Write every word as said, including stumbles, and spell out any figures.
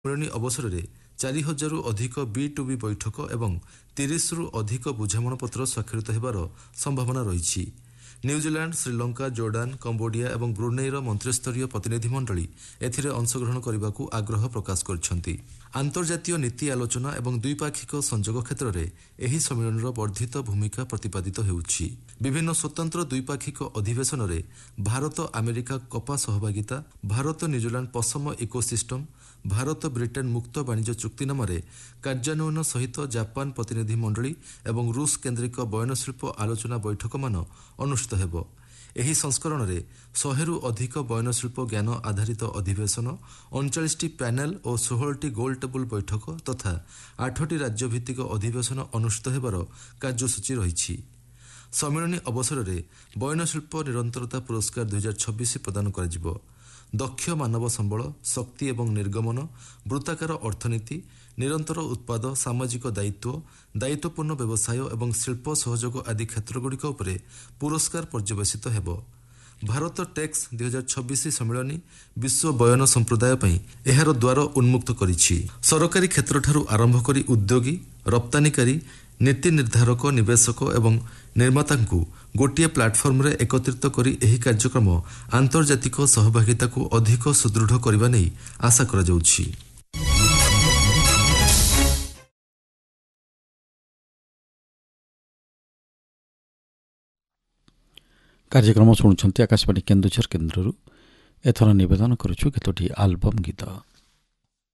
ସମ୍ମିଳନୀ ଅବସରରେ ଚାରି ହଜାରରୁ ଅଧିକ ବି ଟୁ ବି ବୈଠକ ଏବଂ ତିରିଶରୁ ଅଧିକ ବୁଝାମଣାପତ୍ର ସ୍ୱାକ୍ଷରିତ ହେବାର ସମ୍ଭାବନା ରହିଛି। ନ୍ୟୁଜିଲାଣ୍ଡ, ଶ୍ରୀଲଙ୍କା, ଜୋର୍ଡାନ, କମ୍ବୋଡିଆ ଏବଂ ବ୍ରୁନେଇର ମନ୍ତ୍ରୀସ୍ତରୀୟ ପ୍ରତିନିଧିମଣ୍ଡଳୀ ଏଥିରେ ଅଂଶଗ୍ରହଣ କରିବାକୁ ଆଗ୍ରହ ପ୍ରକାଶ କରିଛନ୍ତି। ଆନ୍ତର୍ଜାତୀୟ ନୀତି ଆଲୋଚନା ଏବଂ ଦ୍ୱିପାକ୍ଷିକ ସଂଯୋଗ କ୍ଷେତ୍ରରେ ଏହି ସମ୍ମିଳନୀର ବର୍ଦ୍ଧିତ ଭୂମିକା ପ୍ରତିପାଦିତ ହେଉଛି। ବିଭିନ୍ନ ସ୍ୱତନ୍ତ୍ର ଦ୍ୱିପାକ୍ଷିକ ଅଧିବେଶନରେ ଭାରତ ଆମେରିକା କପା ସହଭାଗିତା, Bharat New Zealand ପଶମ ecosystem, Bharat Britain ମୁକ୍ତ ବାଣିଜ୍ୟ ଚୁକ୍ତିନାମାରେ କାର୍ଯ୍ୟାନ୍ୱୟନ ସହିତ ଜାପାନ ପ୍ରତିନିଧି ମଣ୍ଡଳୀ ଏବଂ ରୁଷ କେନ୍ଦ୍ରିକ ବୟନଶିଳ୍ପ ଆଲୋଚନା ବୈଠକମାନ ଅନୁଷ୍ଠିତ ହେବ। ଏହି ସଂସ୍କରଣରେ ଶହେରୁ ଅଧିକ ବୟନଶିଳ୍ପ ଜ୍ଞାନ ଆଧାରିତ ଅଧିବେଶନ, ଅଣଚାଳିଶଟି ପ୍ୟାନେଲ ଓ ଷୋହଳଟି ଗୋଲ ଟେବୁଲ ବୈଠକ ତଥା ଆଠଟି ରାଜ୍ୟଭିତ୍ତିକ ଅଧିବେଶନ ଅନୁଷ୍ଠିତ ହେବାର କାର୍ଯ୍ୟସୂଚୀ ରହିଛି। ସମ୍ମିଳନୀ ଅବସରରେ ବୟନଶିଳ୍ପ ନିରନ୍ତରତା ପୁରସ୍କାର ଦୁଇହଜାର ଛବିଶ ପ୍ରଦାନ କରାଯିବ। ଦକ୍ଷ ମାନବ ସମ୍ବଳ, ଶକ୍ତି ଏବଂ ନିର୍ଗମନ, ବୃତ୍ତାକାର ଅର୍ଥନୀତି, ନିରନ୍ତର ଉତ୍ପାଦ, ସାମାଜିକ ଦାୟିତ୍ୱ, ଦାୟିତ୍ୱପୂର୍ଣ୍ଣ ବ୍ୟବସାୟ ଏବଂ ଶିଳ୍ପ ସହଯୋଗ ଆଦି କ୍ଷେତ୍ରଗୁଡ଼ିକ ଉପରେ ପୁରସ୍କାର ପର୍ଯ୍ୟବେସିତ ହେବ। ଭାରତ ଟେକ୍ସ ଦୁଇହଜାର ଛବିଶ ସମ୍ମିଳନୀ ବିଶ୍ୱ ବୟନ ସମ୍ପ୍ରଦାୟ ପାଇଁ ଏହାର ଦ୍ୱାର ଉନ୍ମୁକ୍ତ କରିଛି। ସରକାରୀ କ୍ଷେତ୍ରଠାରୁ ଆରମ୍ଭ କରି ଉଦ୍ୟୋଗୀ, ରପ୍ତାନିକାରୀ, ନୀତି ନିର୍ଦ୍ଧାରକ, ନିବେଶକ ଏବଂ ନିର୍ମାତାଙ୍କୁ ଗୋଟିଏ ପ୍ଲାଟଫର୍ମରେ ଏକତ୍ରିତ କରି ଏହି କାର୍ଯ୍ୟକ୍ରମ ଆନ୍ତର୍ଜାତିକ ସହଭାଗିତାକୁ ଅଧିକ ସୁଦୃଢ଼ କରିବା ନେଇ ଆଶା କରାଯାଉଛି। କାର୍ଯ୍ୟକ୍ରମ ଶୁଣୁଛନ୍ତି ଆକାଶବାଣୀ କେନ୍ଦୁଝର କେନ୍ଦ୍ରରୁ। ଏଥର ନିବେଦନ କରୁଛୁ କେତୋଟି ଆଲବମ୍ ଗୀତ।